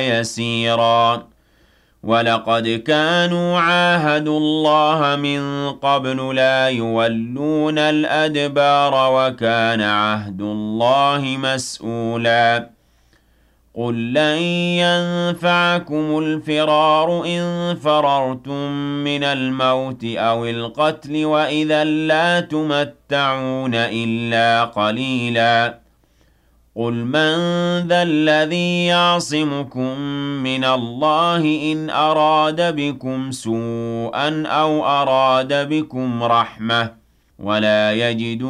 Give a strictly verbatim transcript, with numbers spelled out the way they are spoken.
يسيرا ولقد كانوا عاهدوا الله من قبل لا يولون الأدبار وكان عهد الله مسؤولا قل لن ينفعكم الفرار إن فررتم من الموت أو القتل وإذا لا تمتعون إلا قليلا قل من ذا الذي يعصمكم من الله إن أراد بكم سوءا أو أراد بكم رحمة ولا يجدون